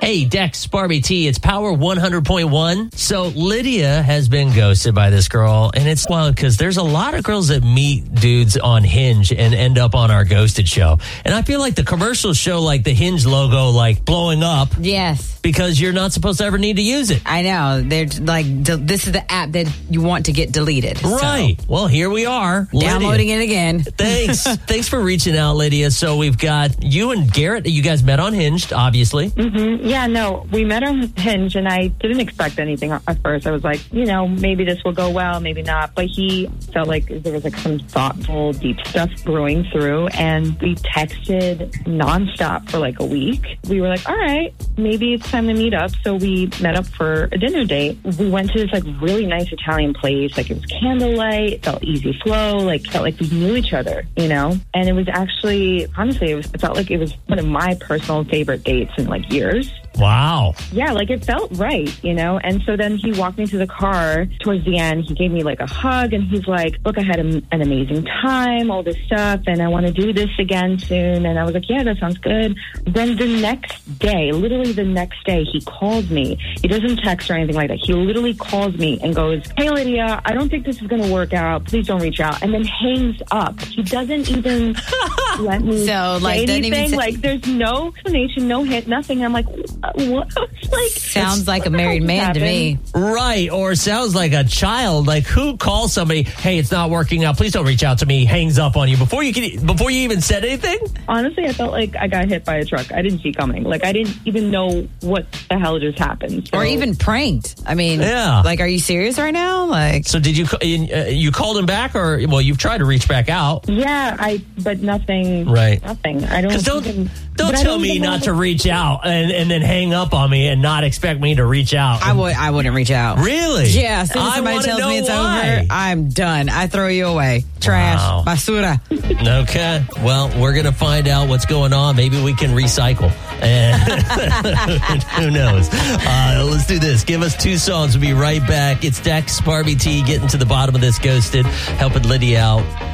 Hey, Dex, Barbie T, it's Power 100.1. So Lydia has been ghosted by this girl, and it's wild because there's a lot of girls that meet dudes on Hinge and end up on our Ghosted show. And I feel like the commercials show like the Hinge logo like blowing up. Yes. Because you're not supposed to ever need to use it. I know. They're like, this is the app that you want to get deleted. Right. So. Well, here we are. Downloading it again. Thanks. Thanks for reaching out, Lydia. So we've got you and Garrett. You guys met on Hinge, obviously. Mm-hmm. Yeah, no, we met on Hinge, and I didn't expect anything at first. I was like, maybe this will go well, maybe not. But he felt like there was like some thoughtful, deep stuff brewing through, and we texted nonstop for like a week. We were like, all right, maybe it's time to meet up. So we met up for a dinner date. We went to this like really nice Italian place. Like it was candlelight. It felt easy flow. Like felt like we knew each other, And it was actually, honestly, it felt like it was one of my personal favorite dates in like years. Wow. Yeah, like it felt right, And so then he walked me to the car towards the end. He gave me like a hug, and he's like, look, I had an amazing time, all this stuff, and I want to do this again soon. And I was like, yeah, that sounds good. Then the next day, literally the next day, he calls me. He doesn't text or anything like that. He literally calls me and goes, hey, Lydia, I don't think this is going to work out. Please don't reach out. And then hangs up. He doesn't even let me say anything. Like there's no explanation, no hint, nothing. I'm like, what? Like, sounds like a married man to me. Right. Or sounds like a child. Like who calls somebody, hey, it's not working out, please don't reach out to me, hangs up on you before you even said anything? Honestly, I felt like I got hit by a truck. I didn't see coming. Like I didn't even know what the hell just happened. So. Or even pranked. I mean, yeah. Like, are you serious right now? Like, so did you called him back, or you've tried to reach back out? Yeah, but nothing. Right. Nothing. I don't. Don't tell me not to reach out and then hang up on me and not expect me to reach out. I wouldn't reach out. Really? Yeah. As soon as somebody tells me it's over, I'm done. I throw you away. Trash. Wow. Basura. Okay. Well, we're going to find out what's going on. Maybe we can recycle. Who knows? Let's do this. Give us 2 songs. We'll be right back. It's Dex, Barbie T, getting to the bottom of this Ghosted, helping Lydia out.